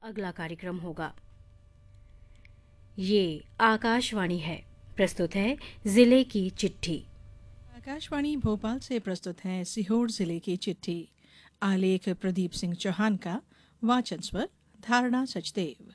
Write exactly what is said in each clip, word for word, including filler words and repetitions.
अगला कार्यक्रम होगा। ये आकाशवाणी है। प्रस्तुत है जिले की चिट्ठी। आकाशवाणी भोपाल से प्रस्तुत है सीहोर जिले की चिट्ठी। आलेख प्रदीप सिंह चौहान का, वाचन स्वर धारणा सचदेव।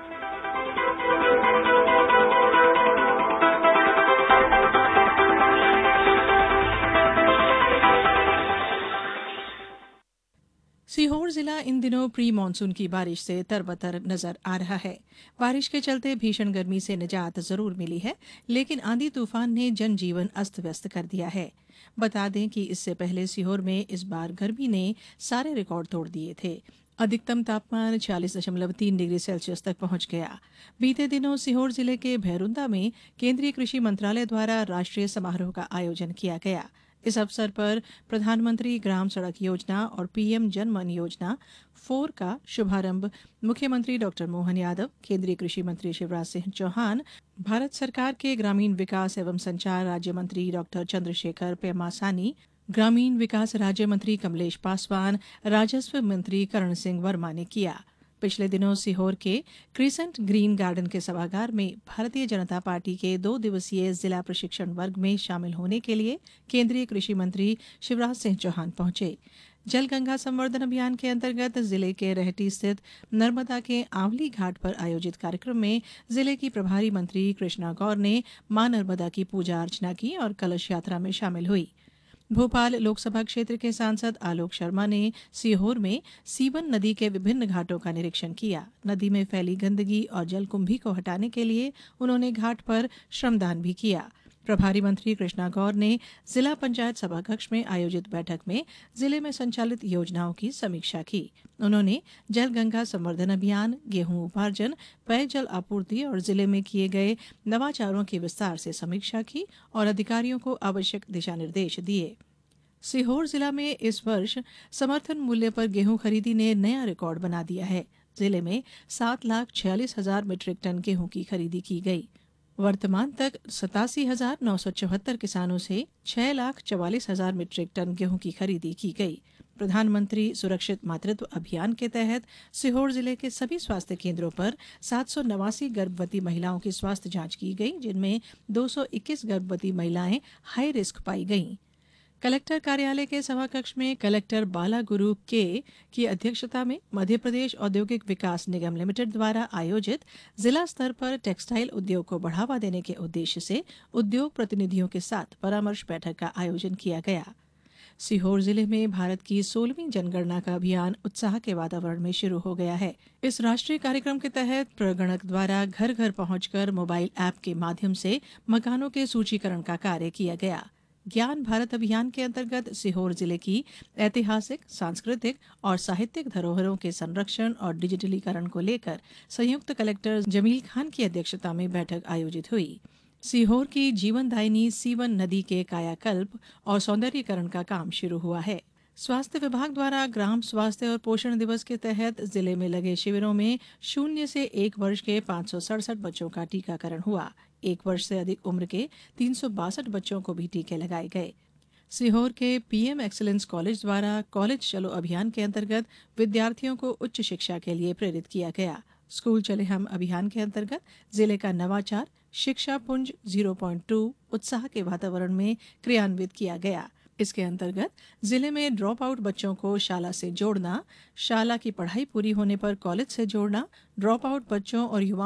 सीहोर जिला इन दिनों प्री मानसून की बारिश से तरबतर नजर आ रहा है। बारिश के चलते भीषण गर्मी से निजात जरूर मिली है, लेकिन आंधी तूफान ने जनजीवन अस्त व्यस्त कर दिया है। बता दें कि इससे पहले सीहोर में इस बार गर्मी ने सारे रिकॉर्ड तोड़ दिए थे। अधिकतम तापमान छियालीस दशमलव तीन डिग्री सेल्सियस तक पहुंच गया। बीते दिनों सीहोर जिले के भैरुंदा में केंद्रीय कृषि मंत्रालय द्वारा राष्ट्रीय समारोह का आयोजन किया गया। इस अवसर पर प्रधानमंत्री ग्राम सड़क योजना और पीएम जन मन योजना फोर का शुभारंभ मुख्यमंत्री डॉक्टर मोहन यादव, केंद्रीय कृषि मंत्री शिवराज सिंह चौहान, भारत सरकार के ग्रामीण विकास एवं संचार राज्य मंत्री डॉक्टर चंद्रशेखर पेमासानी, ग्रामीण विकास राज्य मंत्री कमलेश पासवान, राजस्व मंत्री करण सिंह वर्मा ने किया। पिछले दिनों सीहोर के क्रिसेंट ग्रीन गार्डन के सभागार में भारतीय जनता पार्टी के दो दिवसीय जिला प्रशिक्षण वर्ग में शामिल होने के लिए केंद्रीय कृषि मंत्री शिवराज सिंह चौहान पहुंचे। जल गंगा संवर्धन अभियान के अंतर्गत जिले के रहटी स्थित नर्मदा के आंवली घाट पर आयोजित कार्यक्रम में जिले की प्रभारी मंत्री कृष्णा गौर ने मां नर्मदा की पूजा अर्चना की और कलश यात्रा में शामिल हुई। भोपाल लोकसभा क्षेत्र के सांसद आलोक शर्मा ने सीहोर में सीवन नदी के विभिन्न घाटों का निरीक्षण किया। नदी में फैली गंदगी और जलकुंभी को हटाने के लिए उन्होंने घाट पर श्रमदान भी किया। प्रभारी मंत्री कृष्णा गौर ने जिला पंचायत सभाकक्ष में आयोजित बैठक में जिले में संचालित योजनाओं की समीक्षा की। उन्होंने जल गंगा संवर्धन अभियान, गेहूं उपार्जन, पेयजल आपूर्ति और जिले में किए गए नवाचारों की विस्तार से समीक्षा की और अधिकारियों को आवश्यक दिशा निर्देश दिए। सीहोर जिला में इस वर्ष समर्थन मूल्य पर गेहूं खरीदी ने नया रिकॉर्ड बना दिया है। जिले में सात लाख छियालीस हजार मीट्रिक टन गेहूं की खरीदी की गई। वर्तमान तक सतासी हजार नौ सौ चौहत्तर किसानों से छह लाख चवालीस हजार मीट्रिक टन गेहूं की खरीदी की गई। प्रधानमंत्री सुरक्षित मातृत्व अभियान के तहत सीहोर जिले के सभी स्वास्थ्य केंद्रों पर सात सौ नवासी गर्भवती महिलाओं की स्वास्थ्य जांच की गई, जिनमें दो सौ इक्कीस गर्भवती महिलाएं हाई रिस्क पाई गईं। कलेक्टर कार्यालय के सभाकक्ष में कलेक्टर बाला गुरु के की अध्यक्षता में मध्य प्रदेश औद्योगिक विकास निगम लिमिटेड द्वारा आयोजित जिला स्तर पर टेक्सटाइल उद्योग को बढ़ावा देने के उद्देश्य से उद्योग प्रतिनिधियों के साथ परामर्श बैठक का आयोजन किया गया। सीहोर जिले में भारत की सोलहवीं जनगणना का अभियान उत्साह के वातावरण में शुरू हो गया है। इस राष्ट्रीय कार्यक्रम के तहत प्रगणक द्वारा घर घर पहुंचकर मोबाइल ऐप के माध्यम से मकानों के सूचीकरण का कार्य किया गया। ज्ञान भारत अभियान के अंतर्गत सीहोर जिले की ऐतिहासिक, सांस्कृतिक और साहित्यिक धरोहरों के संरक्षण और डिजिटलीकरण को लेकर संयुक्त कलेक्टर जमील खान की अध्यक्षता में बैठक आयोजित हुई। सीहोर की जीवनदायिनी सीवन नदी के कायाकल्प और सौंदर्यीकरण का काम शुरू हुआ है। स्वास्थ्य विभाग द्वारा ग्राम स्वास्थ्य और पोषण दिवस के तहत जिले में लगे शिविरों में शून्य से एक वर्ष के पाँच सौ सड़सठ बच्चों का टीकाकरण हुआ। एक वर्ष से अधिक उम्र के तीन सौ बासठ बच्चों को भी टीके लगाए गए। सीहोर के पीएम एक्सीलेंस कॉलेज द्वारा कॉलेज चलो अभियान के अंतर्गत विद्यार्थियों को उच्च शिक्षा के लिए प्रेरित किया गया। स्कूल चले हम अभियान के अंतर्गत जिले का नवाचार शिक्षा पुंज ज़ीरो पॉइंट टू उत्साह के वातावरण में क्रियान्वित किया गया। इसके अंतर्गत जिले में ड्रॉप आउट बच्चों को शाला से जोड़ना, शाला की पढ़ाई पूरी होने पर कॉलेज से जोड़ना, ड्रॉप आउट बच्चों और युवाओं